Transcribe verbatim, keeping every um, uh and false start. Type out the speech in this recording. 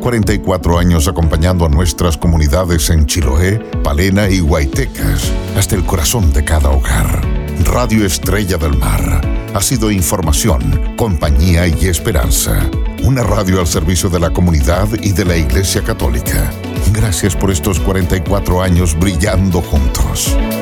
cuarenta y cuatro años acompañando a nuestras comunidades en Chiloé, Palena y Huaytecas, hasta el corazón de cada hogar. Radio Estrella del Mar ha sido información, compañía y esperanza. Una radio al servicio de la comunidad y de la Iglesia Católica. Gracias por estos cuarenta y cuatro años brillando juntos.